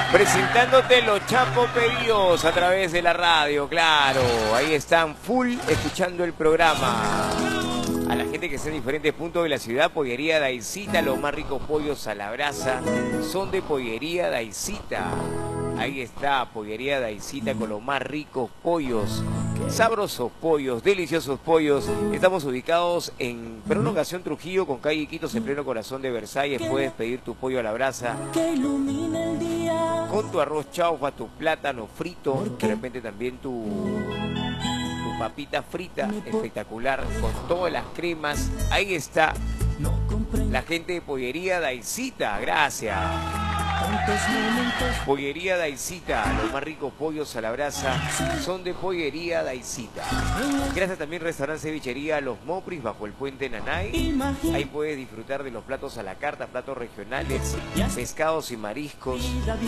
Presentándote los Chapo pedidos a través de la radio, claro. Ahí están full escuchando el programa. A la gente que está en diferentes puntos de la ciudad, Pollería Daisita, los más ricos pollos a la brasa son de Pollería Daisita. Ahí está, Pollería Daisita con los más ricos pollos, sabrosos pollos, deliciosos pollos. Estamos ubicados en Prolongación Trujillo con calle Iquitos en pleno corazón de Versalles. Puedes pedir tu pollo a la brasa con tu arroz chaufa, tu plátano frito, de repente también tu papita frita, espectacular, con todas las cremas. Ahí está la gente de Pollería Daisita, gracias. Pollería Daisita, los más ricos pollos a la brasa son de Pollería Daisita. Gracias también Restaurante Cevichería Los Mopris bajo el puente Nanay. Ahí puedes disfrutar de los platos a la carta, platos regionales, pescados y mariscos